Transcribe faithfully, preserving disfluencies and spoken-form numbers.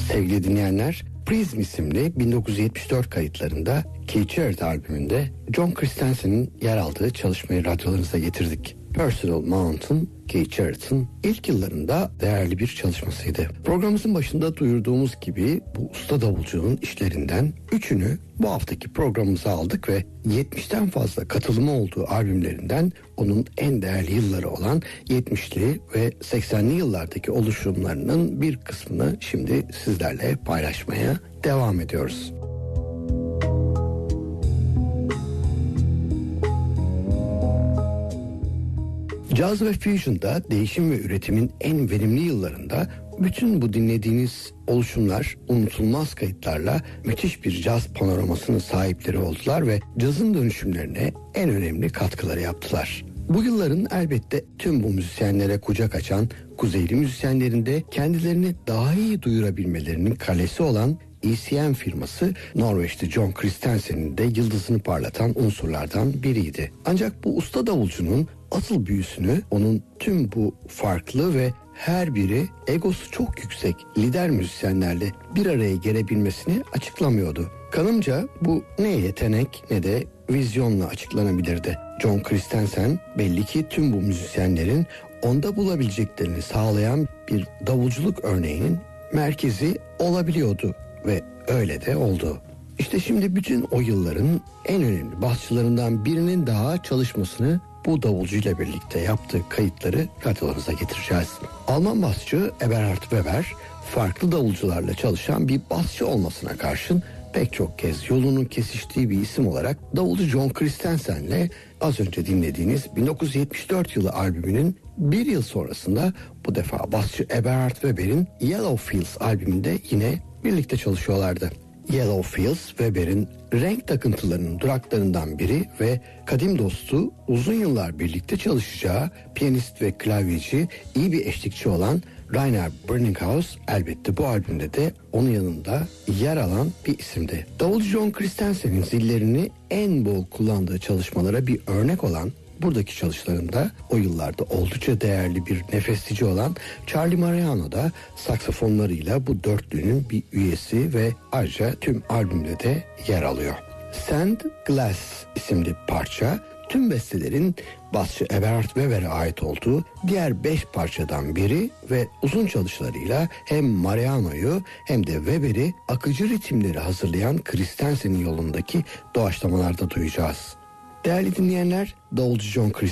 Sevgili dinleyenler, Prism isimli bin dokuz yüz yetmiş dört kayıtlarında Keith Jarrett albümünde John Christensen'in yer aldığı çalışmayı radyolarınıza getirdik. Personal Mountain, Keith Jarrett'ın ilk yıllarında değerli bir çalışmasıydı. Programımızın başında duyurduğumuz gibi bu usta davulcunun işlerinden üçünü bu haftaki programımıza aldık ve yetmişten fazla katılımı olduğu albümlerinden onun en değerli yılları olan yetmişli ve seksenli yıllardaki oluşumlarının bir kısmını şimdi sizlerle paylaşmaya devam ediyoruz. Caz ve Fusion'da değişim ve üretimin en verimli yıllarında bütün bu dinlediğiniz oluşumlar unutulmaz kayıtlarla müthiş bir caz panoramasının sahipleri oldular ve cazın dönüşümlerine en önemli katkıları yaptılar. Bu yılların elbette tüm bu müzisyenlere kucak açan kuzeyli müzisyenlerin de kendilerini daha iyi duyurabilmelerinin kalesi olan E C M firması Norveçli John Christensen'in de yıldızını parlatan unsurlardan biriydi. Ancak bu usta davulcunun asıl büyüsünü onun tüm bu farklı ve her biri egosu çok yüksek lider müzisyenlerle bir araya gelebilmesini açıklamıyordu. Kanımca bu ne yetenek ne de vizyonla açıklanabilirdi. John Christensen belli ki tüm bu müzisyenlerin onda bulabileceklerini sağlayan bir davulculuk örneğinin merkezi olabiliyordu ve öyle de oldu. İşte şimdi bütün o yılların en önemli basçılarından birinin daha çalışmasını bu davulcuyla birlikte yaptığı kayıtları radyolarınıza getireceğiz. Alman basçı Eberhard Weber farklı davulcularla çalışan bir basçı olmasına karşın pek çok kez yolunun kesiştiği bir isim olarak davulcu John Christensen'le az önce dinlediğiniz bin dokuz yüz yetmiş dört yılı albümünün bir yıl sonrasında bu defa basçı Eberhard Weber'in Yellow Fields albümünde yine birlikte çalışıyorlardı. Yellow Fields, Weber'in renk takıntılarının duraklarından biri ve kadim dostu, uzun yıllar birlikte çalışacağı piyanist ve klavyeci, iyi bir eşlikçi olan Rainer Brenninghaus elbette bu albümde de onun yanında yer alan bir isimdi. Davulcu John Christensen'in zillerini en bol kullandığı çalışmalara bir örnek olan buradaki çalışmalarında o yıllarda oldukça değerli bir nefeslici olan Charlie Mariano da saksafonlarıyla bu dörtlünün bir üyesi ve ayrıca tüm albümde de yer alıyor. Sand Glass isimli parça tüm bestelerin basçı Eberhard Weber'e ait olduğu diğer beş parçadan biri ve uzun çalışmalarıyla hem Mariano'yu hem de Weber'i akıcı ritimleri hazırlayan Christensen'in yolundaki doğaçlamalarda duyacağız. Değerli dinleyenler, davulcu John Christensen